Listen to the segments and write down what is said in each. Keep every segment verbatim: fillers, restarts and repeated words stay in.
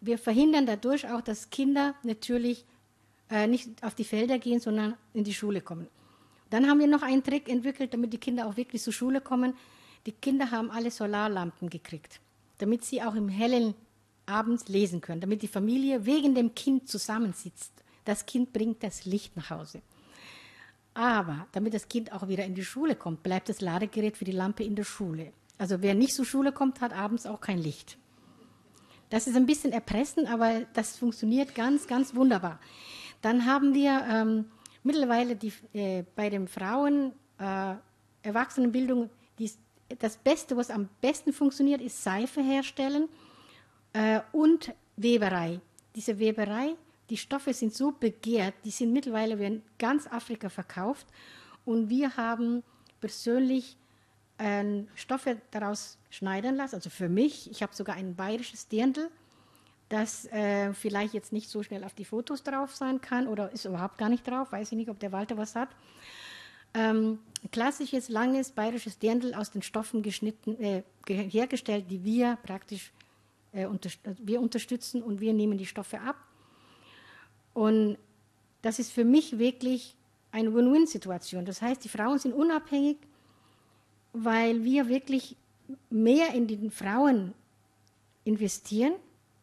wir verhindern dadurch auch, dass Kinder natürlich äh, nicht auf die Felder gehen, sondern in die Schule kommen. Dann haben wir noch einen Trick entwickelt, damit die Kinder auch wirklich zur Schule kommen. Die Kinder haben alle Solarlampen gekriegt, damit sie auch im hellen abends lesen können, damit die Familie wegen dem Kind zusammensitzt. Das Kind bringt das Licht nach Hause. Aber damit das Kind auch wieder in die Schule kommt, bleibt das Ladegerät für die Lampe in der Schule. Also wer nicht zur Schule kommt, hat abends auch kein Licht. Das ist ein bisschen erpressend, aber das funktioniert ganz, ganz wunderbar. Dann haben wir ähm, mittlerweile die, äh, bei den Frauen äh, Erwachsenenbildung, die, das Beste, was am besten funktioniert, ist Seife herstellen äh, und Weberei. Diese Weberei, die Stoffe sind so begehrt, die sind mittlerweile in ganz Afrika verkauft und wir haben persönlich äh, Stoffe daraus schneiden lassen, also für mich, ich habe sogar ein bayerisches Dirndl, das äh, vielleicht jetzt nicht so schnell auf die Fotos drauf sein kann oder ist überhaupt gar nicht drauf, weiß ich nicht, ob der Walter was hat. Ähm, klassisches, langes bayerisches Dirndl aus den Stoffen geschnitten, äh, hergestellt, die wir praktisch äh, unterst wir unterstützen und wir nehmen die Stoffe ab. Und das ist für mich wirklich eine Win-Win-Situation. Das heißt, die Frauen sind unabhängig, weil wir wirklich mehr in die Frauen investieren,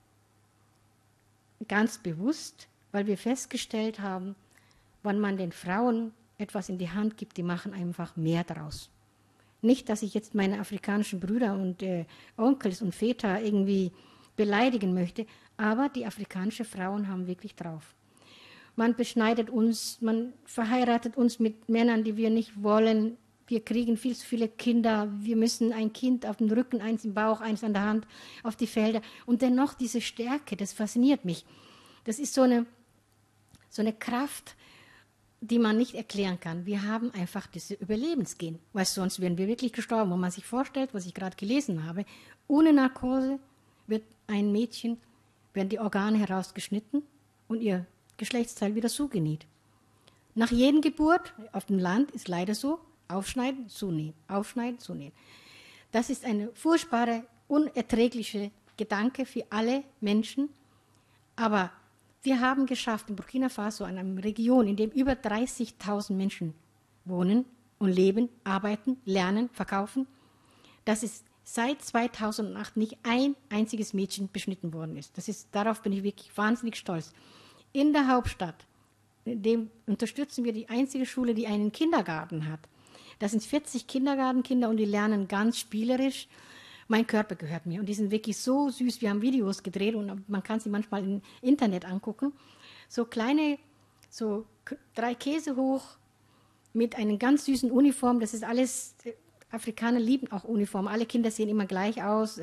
ganz bewusst, weil wir festgestellt haben, wenn man den Frauen etwas in die Hand gibt, die machen einfach mehr daraus. Nicht, dass ich jetzt meine afrikanischen Brüder und äh, Onkels und Väter irgendwie beleidigen möchte, aber die afrikanischen Frauen haben wirklich drauf. Man beschneidet uns, man verheiratet uns mit Männern, die wir nicht wollen. Wir kriegen viel zu viele Kinder. Wir müssen ein Kind auf dem Rücken, eins im Bauch, eins an der Hand, auf die Felder. Und dennoch diese Stärke, das fasziniert mich. Das ist so eine, so eine Kraft, die man nicht erklären kann. Wir haben einfach diese Überlebensgen, weil sonst wären wir wirklich gestorben. Wenn man sich vorstellt, was ich gerade gelesen habe, ohne Narkose wird ein Mädchen, werden die Organe herausgeschnitten und ihr Geschlechtsteil wieder zugenäht. Nach jeder Geburt auf dem Land ist leider so, aufschneiden, zunähen, aufschneiden, zunähen. Das ist eine furchtbare, unerträgliche Gedanke für alle Menschen, aber wir haben geschafft, in Burkina Faso, in einer Region, in der über dreißigtausend Menschen wohnen und leben, arbeiten, lernen, verkaufen, dass es seit zweitausendacht nicht ein einziges Mädchen beschnitten worden ist. Das ist. Darauf bin ich wirklich wahnsinnig stolz. In der Hauptstadt, dem unterstützen wir die einzige Schule, die einen Kindergarten hat. Das sind vierzig Kindergartenkinder und die lernen ganz spielerisch. Mein Körper gehört mir und die sind wirklich so süß. Wir haben Videos gedreht und man kann sie manchmal im Internet angucken. So kleine, so drei Käse hoch mit einer ganz süßen Uniform. Das ist alles, Afrikaner lieben auch Uniform. Alle Kinder sehen immer gleich aus.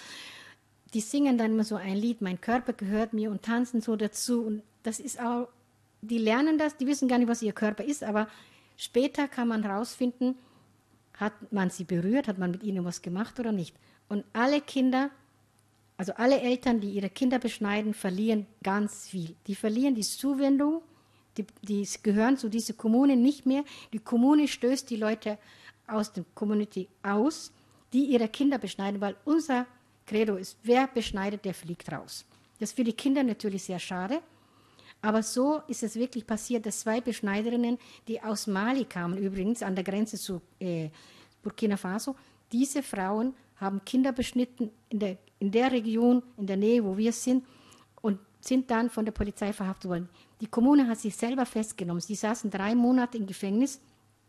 Die singen dann immer so ein Lied, mein Körper gehört mir und tanzen so dazu. Und das ist auch, die lernen das, die wissen gar nicht, was ihr Körper ist, aber später kann man herausfinden, hat man sie berührt, hat man mit ihnen was gemacht oder nicht. Und alle Kinder, also alle Eltern, die ihre Kinder beschneiden, verlieren ganz viel. Die verlieren die Zuwendung, die, die gehören zu dieser Kommune nicht mehr. Die Kommune stößt die Leute aus der Community aus, die ihre Kinder beschneiden, weil unser Credo ist, wer beschneidet, der fliegt raus. Das ist für die Kinder natürlich sehr schade, aber so ist es wirklich passiert, dass zwei Beschneiderinnen, die aus Mali kamen, übrigens an der Grenze zu äh, Burkina Faso, diese Frauen haben Kinder beschnitten in der, in der Region, in der Nähe, wo wir sind, und sind dann von der Polizei verhaftet worden. Die Kommune hat sich selber festgenommen. Sie saßen drei Monate im Gefängnis.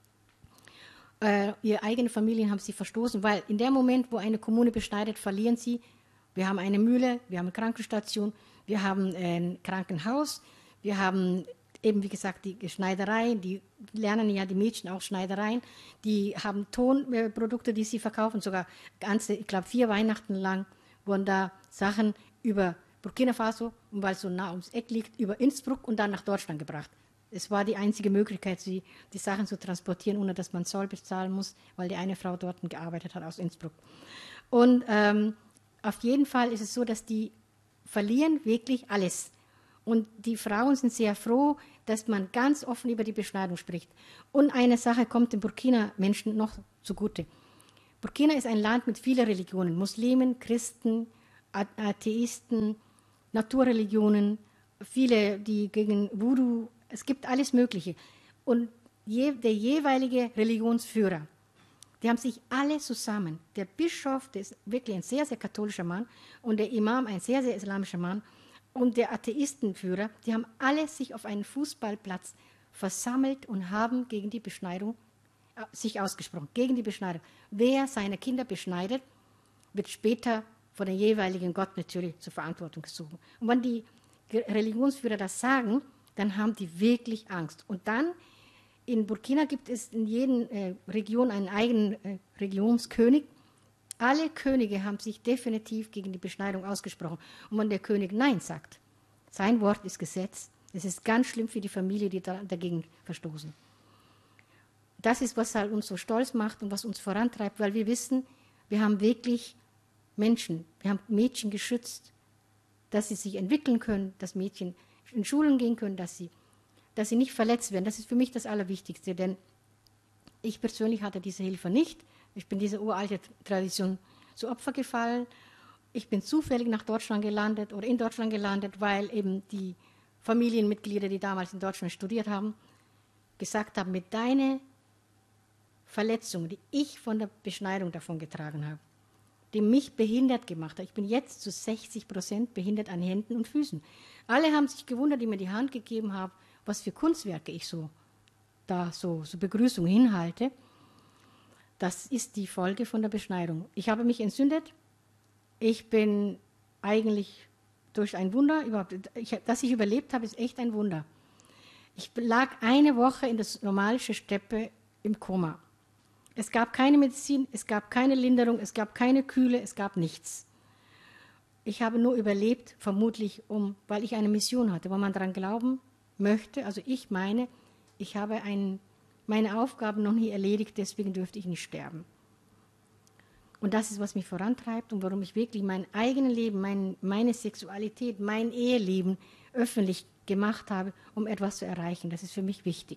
Äh, ihre eigenen Familien haben sie verstoßen, weil in dem Moment, wo eine Kommune beschneidet, verlieren sie. Wir haben eine Mühle, wir haben eine Krankenstation, wir haben ein Krankenhaus, wir haben eben, wie gesagt, die Schneidereien, die lernen ja die Mädchen auch Schneidereien, die haben Tonprodukte, die sie verkaufen, sogar ganze, ich glaube, vier Weihnachten lang wurden da Sachen über Burkina Faso, weil es so nah ums Eck liegt, über Innsbruck und dann nach Deutschland gebracht. Es war die einzige Möglichkeit, die, die Sachen zu transportieren, ohne dass man Zoll bezahlen muss, weil die eine Frau dort gearbeitet hat aus Innsbruck. Und ähm, auf jeden Fall ist es so, dass die verlieren wirklich alles. Und die Frauen sind sehr froh, dass man ganz offen über die Beschneidung spricht. Und eine Sache kommt den Burkina-Menschen noch zugute. Burkina ist ein Land mit vielen Religionen, Muslimen, Christen, Atheisten, Naturreligionen, viele, die gegen Voodoo, es gibt alles Mögliche. Und je, der jeweilige Religionsführer, die haben sich alle zusammen, der Bischof, der ist wirklich ein sehr, sehr katholischer Mann, und der Imam, ein sehr, sehr islamischer Mann, und der Atheistenführer, die haben alle sich auf einen Fußballplatz versammelt und haben gegen die Beschneidung äh, sich ausgesprochen, gegen die Beschneidung. Wer seine Kinder beschneidet, wird später von dem jeweiligen Gott natürlich zur Verantwortung gezogen. Und wenn die Religionsführer das sagen, dann haben die wirklich Angst. Und dann, in Burkina gibt es in jeder äh, Region einen eigenen äh, Religionskönig. Alle Könige haben sich definitiv gegen die Beschneidung ausgesprochen. Und wenn der König Nein sagt, sein Wort ist Gesetz, es ist ganz schlimm für die Familie, die da, dagegen verstoßen. Das ist, was halt uns so stolz macht und was uns vorantreibt, weil wir wissen, wir haben wirklich Menschen, wir haben Mädchen geschützt, dass sie sich entwickeln können, dass Mädchen in Schulen gehen können, dass sie, dass sie nicht verletzt werden. Das ist für mich das Allerwichtigste, denn ich persönlich hatte diese Hilfe nicht. Ich bin dieser uralte Tradition zu Opfer gefallen. Ich bin zufällig nach Deutschland gelandet oder in Deutschland gelandet, weil eben die Familienmitglieder, die damals in Deutschland studiert haben, gesagt haben, mit deinen Verletzungen, die ich von der Beschneidung davon getragen habe, die mich behindert gemacht hat. Ich bin jetzt zu sechzig Prozent behindert an Händen und Füßen. Alle haben sich gewundert, die mir die Hand gegeben haben, was für Kunstwerke ich so da so, so Begrüßung hinhalte. Das ist die Folge von der Beschneidung. Ich habe mich entzündet. Ich bin eigentlich durch ein Wunder, überhaupt, ich, dass ich überlebt habe, ist echt ein Wunder. Ich lag eine Woche in der somalischen Steppe im Koma. Es gab keine Medizin, es gab keine Linderung, es gab keine Kühle, es gab nichts. Ich habe nur überlebt, vermutlich, um, weil ich eine Mission hatte, wo man daran glauben möchte. Also ich meine, ich habe ein, meine Aufgaben noch nie erledigt, deswegen dürfte ich nicht sterben. Und das ist, was mich vorantreibt und warum ich wirklich mein eigenes Leben, mein, meine Sexualität, mein Eheleben öffentlich gemacht habe, um etwas zu erreichen. Das ist für mich wichtig.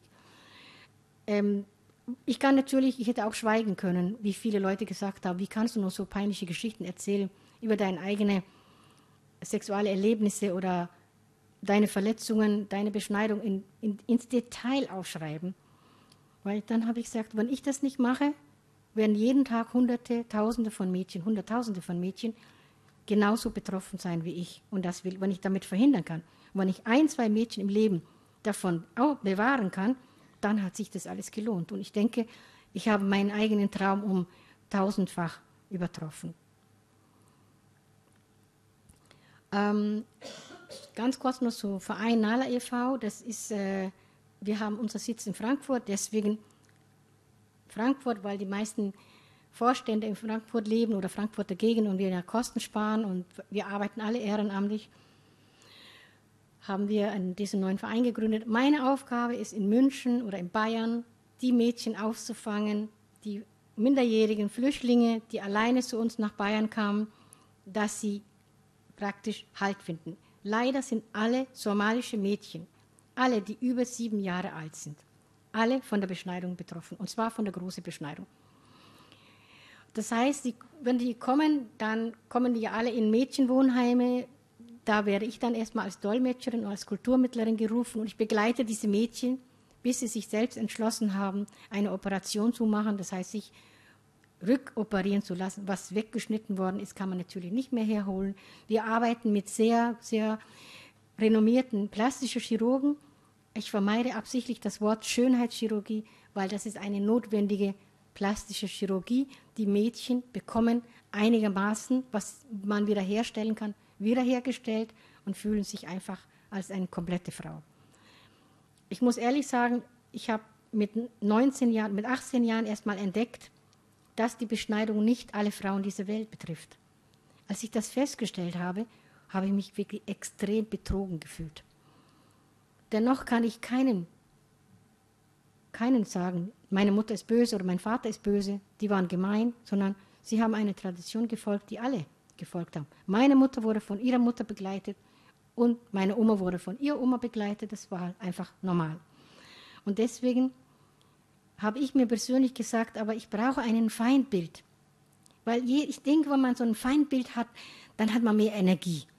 Ähm, ich kann natürlich, ich hätte auch schweigen können, wie viele Leute gesagt haben, wie kannst du nur so peinliche Geschichten erzählen über deine eigenen sexuelle Erlebnisse oder deine Verletzungen, deine Beschneidung in, in, ins Detail aufschreiben. Weil dann habe ich gesagt, wenn ich das nicht mache, werden jeden Tag Hunderte, Tausende von Mädchen, Hunderttausende von Mädchen genauso betroffen sein wie ich. Und das will, wenn ich damit verhindern kann. Und wenn ich ein, zwei Mädchen im Leben davon auch bewahren kann, dann hat sich das alles gelohnt. Und ich denke, ich habe meinen eigenen Traum um tausendfach übertroffen. Ähm, ganz kurz noch zu Verein Nala e V Das ist, äh, wir haben unseren Sitz in Frankfurt, deswegen Frankfurt, weil die meisten Vorstände in Frankfurt leben oder Frankfurter Gegend und wir ja Kosten sparen und wir arbeiten alle ehrenamtlich, haben wir einen, diesen neuen Verein gegründet. Meine Aufgabe ist in München oder in Bayern, die Mädchen aufzufangen, die minderjährigen Flüchtlinge, die alleine zu uns nach Bayern kamen, dass sie praktisch Halt finden. Leider sind alle somalische Mädchen, alle, die über sieben Jahre alt sind, alle von der Beschneidung betroffen, und zwar von der großen Beschneidung. Das heißt, die, wenn die kommen, dann kommen die ja alle in Mädchenwohnheime. Da werde ich dann erstmal als Dolmetscherin oder als Kulturmittlerin gerufen und ich begleite diese Mädchen, bis sie sich selbst entschlossen haben, eine Operation zu machen, das heißt, sich rückoperieren zu lassen. Was weggeschnitten worden ist, kann man natürlich nicht mehr herholen. Wir arbeiten mit sehr, sehr renommierten plastischen Chirurgen. Ich vermeide absichtlich das Wort Schönheitschirurgie, weil das ist eine notwendige plastische Chirurgie. Die Mädchen bekommen einigermaßen, was man wiederherstellen kann, wiederhergestellt und fühlen sich einfach als eine komplette Frau. Ich muss ehrlich sagen, ich habe mit neunzehn Jahren, mit achtzehn Jahren erstmal entdeckt, dass die Beschneidung nicht alle Frauen dieser Welt betrifft. Als ich das festgestellt habe, habe ich mich wirklich extrem betrogen gefühlt. Dennoch kann ich keinem, keinen sagen, meine Mutter ist böse oder mein Vater ist böse, die waren gemein, sondern sie haben eine Tradition gefolgt, die alle gefolgt haben. Meine Mutter wurde von ihrer Mutter begleitet und meine Oma wurde von ihrer Oma begleitet, das war halt einfach normal. Und deswegen habe ich mir persönlich gesagt, aber ich brauche ein Feindbild. Weil je, ich denke, wenn man so ein Feindbild hat, dann hat man mehr Energie.